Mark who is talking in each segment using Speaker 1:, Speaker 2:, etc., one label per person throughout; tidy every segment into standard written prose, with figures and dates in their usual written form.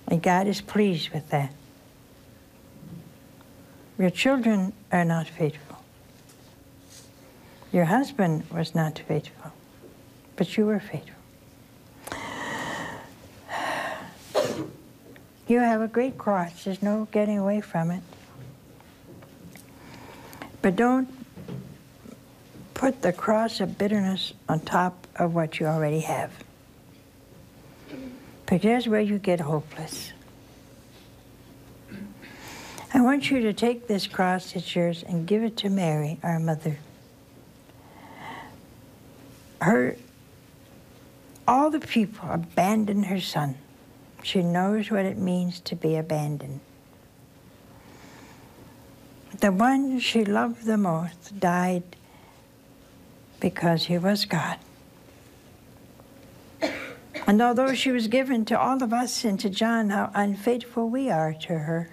Speaker 1: And God is pleased with that. Your children are not faithful. Your husband was not faithful, but you were faithful. You have a great cross. There's no getting away from it. But don't put the cross of bitterness on top of what you already have. Because there's where you get hopeless. I want you to take this cross that's yours and give it to Mary, our mother. All the people abandoned her son. She knows what it means to be abandoned. The one she loved the most died because he was God. And although she was given to all of us and to John, how unfaithful we are to her.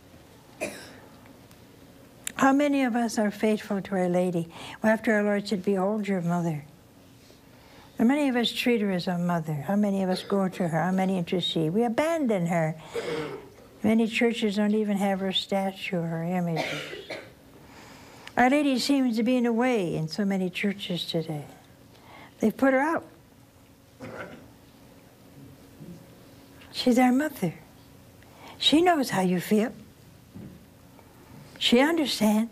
Speaker 1: How many of us are faithful to Our Lady? Well, after our Lord said, behold your mother. How many of us treat her as a mother? How many of us go to her? How many intercede? We abandon her. Many churches don't even have her statue or her images. Our Lady seems to be in a way in so many churches today. They've put her out. She's our mother. She knows how you feel. She understands.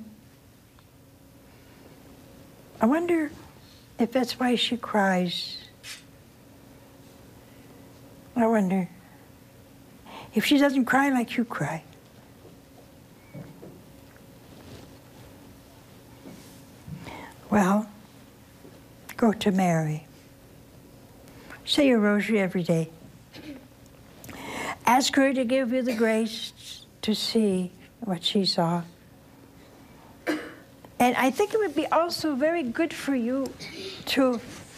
Speaker 1: I wonder if that's why she cries. I wonder if she doesn't cry like you cry. Well, go to Mary. Say your rosary every day. Ask her to give you the grace to see what she saw. And I think it would be also very good for you to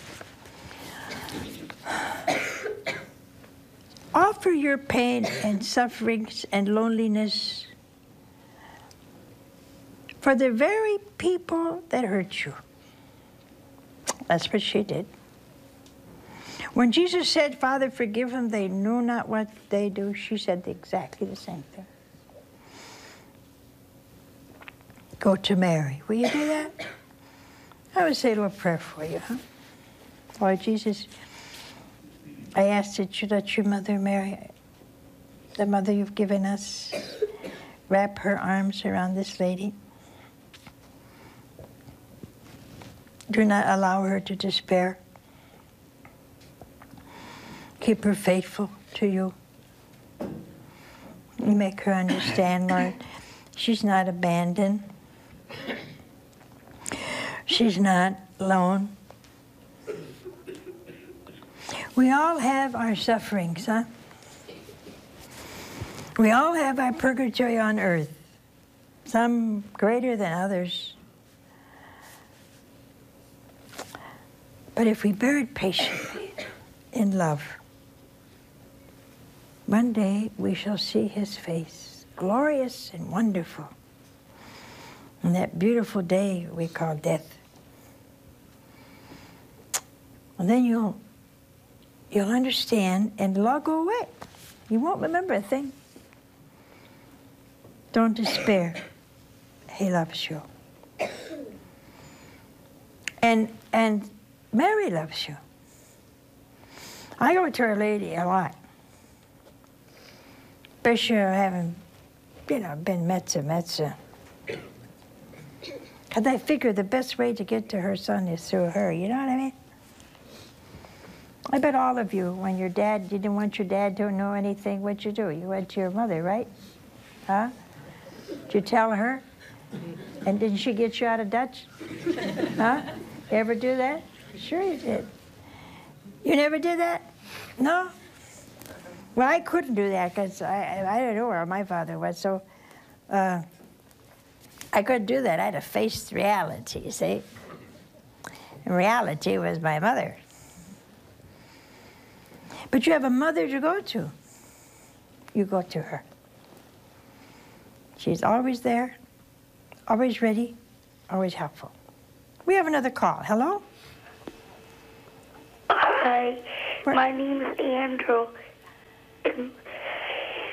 Speaker 1: offer your pain and sufferings and loneliness for the very people that hurt you. That's what she did. When Jesus said, Father, forgive them, they know not what they do, she said exactly the same thing. Go to Mary. Will you do that? I would say a little prayer for you, huh? Lord Jesus, I ask that you let your mother Mary, the mother you've given us, wrap her arms around this lady. Do not allow her to despair. Keep her faithful to you. Make her understand, Lord, she's not abandoned. She's not alone. We all have our sufferings, huh? We all have our purgatory on earth, some greater than others. But if we bear it patiently, in love, one day we shall see his face, glorious and wonderful. And that beautiful day we call death. And then you'll understand and it'll all go away. You won't remember a thing. Don't despair. He loves you. And Mary loves you. I go to Our Lady a lot. Especially having, been Metza. Because I figure the best way to get to her son is through her, you know what I mean? I bet all of you, when you didn't want your dad to know anything, what'd you do? You went to your mother, right? Huh? Did you tell her? And didn't she get you out of Dutch? Huh? You ever do that? Sure you did. You never did that? No? Well, I couldn't do that because I didn't know where my father was, so I couldn't do that. I had to face reality, you see? And reality was my mother. But you have a mother to go to. You go to her. She's always there, always ready, always helpful. We have another call. Hello?
Speaker 2: Hi, my name is Andrew.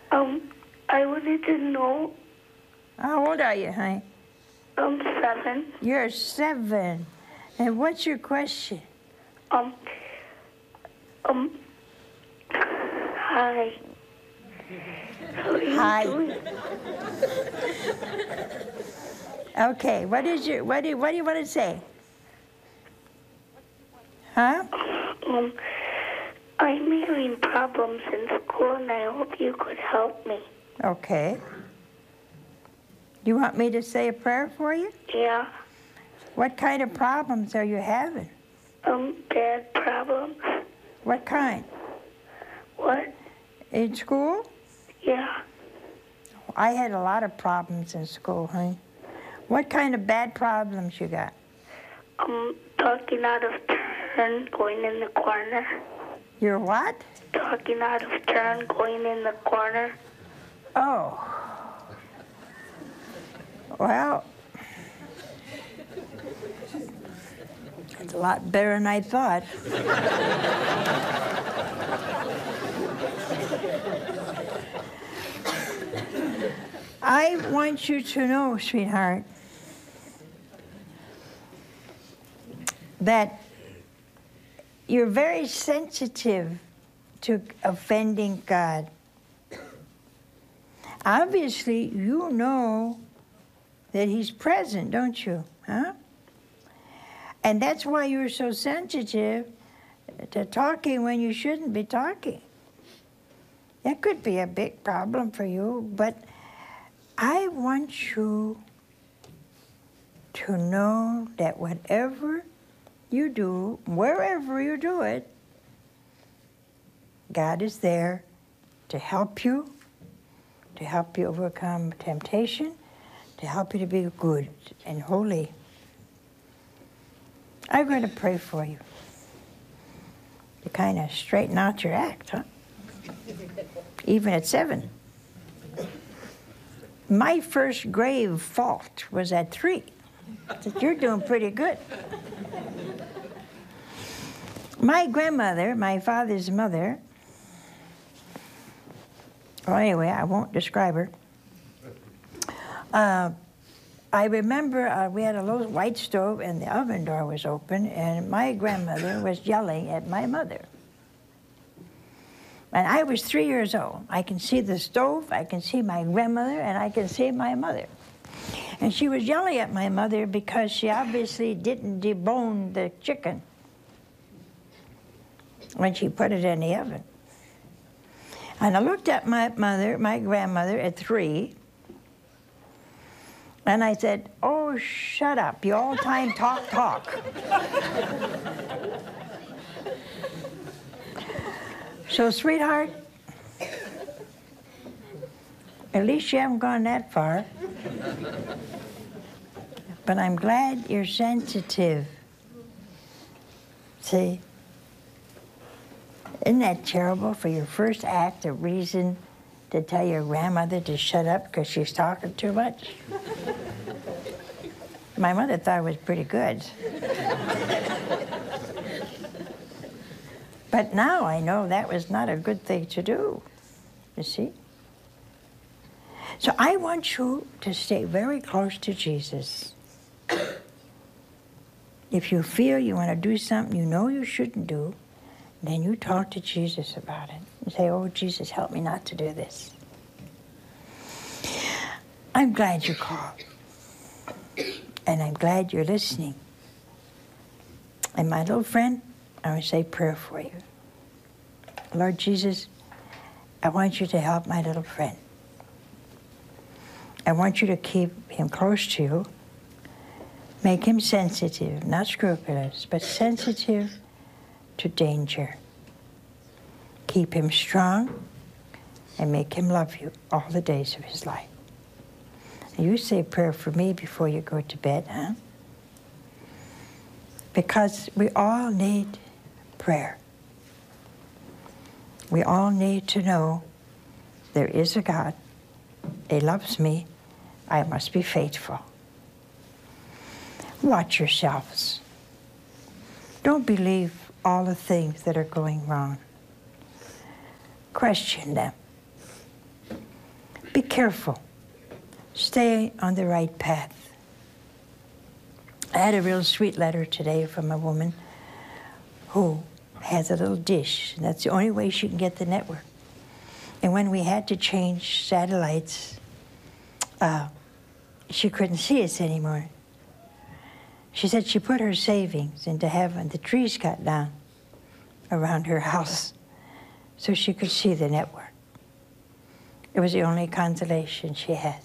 Speaker 2: I wanted to know.
Speaker 1: How old are you, honey?
Speaker 2: 7.
Speaker 1: You're 7. And what's your question?
Speaker 2: Hi. How are you
Speaker 1: Hi.
Speaker 2: doing?
Speaker 1: Okay, what do you want to say? Huh?
Speaker 2: I'm having problems in school, and I hope you could help me.
Speaker 1: Okay. Do you want me to say a prayer for you?
Speaker 2: Yeah.
Speaker 1: What kind of problems are you having?
Speaker 2: Bad problems.
Speaker 1: What kind?
Speaker 2: What?
Speaker 1: In school?
Speaker 2: Yeah.
Speaker 1: I had a lot of problems in school, honey. What kind of bad problems you got?
Speaker 2: Talking out of turn, going in the corner.
Speaker 1: You're what?
Speaker 2: Talking out of turn, going in the corner.
Speaker 1: Oh. Well, it's a lot better than I thought. I want you to know, sweetheart, that you're very sensitive to offending God. Obviously, you know that He's present, don't you? Huh? And that's why you're so sensitive to talking when you shouldn't be talking. That could be a big problem for you, but I want you to know that whatever you do, wherever you do it, God is there to help you overcome temptation, to help you to be good and holy. I'm going to pray for you to kind of straighten out your act, huh? Even at 7. My first grave fault was at 3. I said, you're doing pretty good. My grandmother, my father's mother, well, anyway, I won't describe her. I remember we had a little white stove and the oven door was open, and my grandmother was yelling at my mother. And I was 3 years old. I can see the stove, I can see my grandmother, and I can see my mother. And she was yelling at my mother because she obviously didn't debone the chicken when she put it in the oven. And I looked at my grandmother at 3, and I said, oh, shut up, you all-time talk. So, sweetheart, at least you haven't gone that far. But I'm glad you're sensitive. See? Isn't that terrible for your first act of reason to tell your grandmother to shut up because she's talking too much? My mother thought it was pretty good. But now I know that was not a good thing to do, you see? So I want you to stay very close to Jesus. If you feel you want to do something you know you shouldn't do, then you talk to Jesus about it. And say, oh, Jesus, help me not to do this. I'm glad you called. And I'm glad you're listening. And my little friend, I want to say a prayer for you. Lord Jesus, I want you to help my little friend. I want you to keep him close to you. Make him sensitive, not scrupulous, but sensitive to danger. Keep him strong and make him love you all the days of his life. You say a prayer for me before you go to bed, huh? Because we all need prayer. We all need to know there is a God. He loves me. I must be faithful. Watch yourselves. Don't believe all the things that are going wrong. Question them. careful. Stay on the right path. I had a real sweet letter today from a woman who has a little dish, and that's the only way she can get the network. And when we had to change satellites, she couldn't see us anymore. She said she put her savings into having the trees cut down around her house so she could see the network. It was the only consolation she had.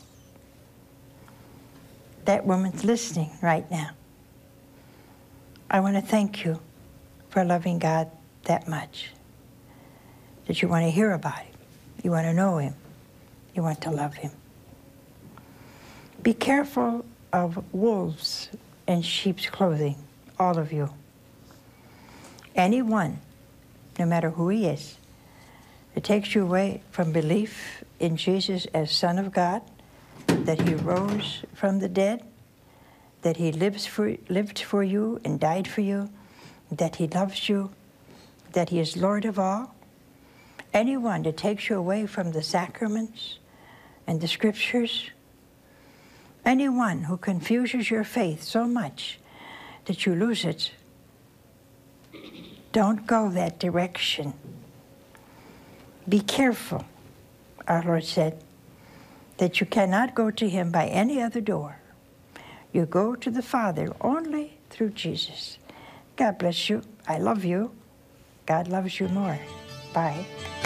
Speaker 1: That woman's listening right now. I want to thank you for loving God that much, that you want to hear about Him, you want to know Him, you want to love Him. Be careful of wolves in sheep's clothing, all of you. Anyone, no matter who he is, that takes you away from belief in Jesus as Son of God, that He rose from the dead, that He lived for you and died for you, that He loves you, that He is Lord of all. Anyone that takes you away from the sacraments and the scriptures, anyone who confuses your faith so much that you lose it, don't go that direction. Be careful, our Lord said, that you cannot go to Him by any other door. You go to the Father only through Jesus. God bless you. I love you. God loves you more. Bye.